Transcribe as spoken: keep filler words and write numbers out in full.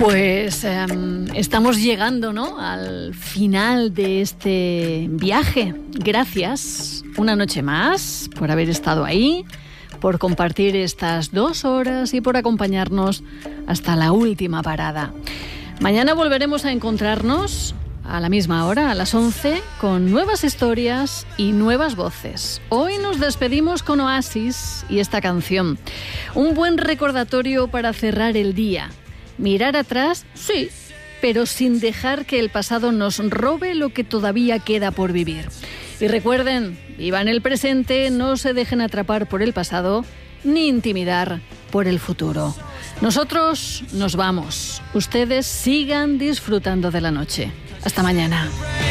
Pues eh, estamos llegando, ¿no?, al final de este viaje. Gracias una noche más por haber estado ahí, por compartir estas dos horas y por acompañarnos hasta la última parada. Mañana volveremos a encontrarnos a la misma hora, a las once, con nuevas historias y nuevas voces. Hoy nos despedimos con Oasis y esta canción. Un buen recordatorio para cerrar el día. Mirar atrás, sí, pero sin dejar que el pasado nos robe lo que todavía queda por vivir. Y recuerden, vivan el presente, no se dejen atrapar por el pasado, ni intimidar por el futuro. Nosotros nos vamos. Ustedes sigan disfrutando de la noche. Hasta mañana.